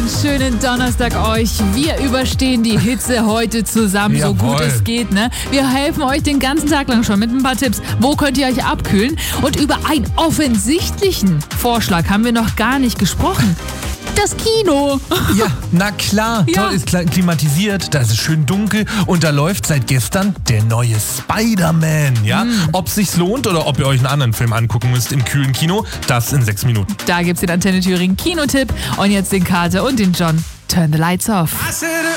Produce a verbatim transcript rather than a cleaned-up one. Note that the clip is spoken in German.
einen schönen Donnerstag euch. Wir überstehen die Hitze heute zusammen, so Jawohl. gut es geht. Ne? Wir helfen euch den ganzen Tag lang schon mit ein paar Tipps. Wo könnt ihr euch abkühlen? Und über einen offensichtlichen Vorschlag haben wir noch gar nicht gesprochen. Das Kino. Ja, na klar. Ja. Toll, ist klar, klimatisiert, da ist es schön dunkel und da läuft seit gestern der neue Spider-Man. Ja? Mm. Ob es sich lohnt oder ob ihr euch einen anderen Film angucken müsst im kühlen Kino, das in sechs Minuten. Da gibt's den Antenne Thüringen Kinotipp und jetzt den Kater und den John. Turn the lights off.